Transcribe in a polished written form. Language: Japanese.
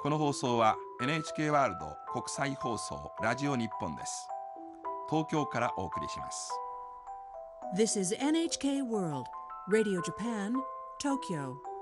この放送は NHK ワールド国際放送ラジオ日本です。東京からお送りします。 This is NHK World Radio Japan, Tokyo.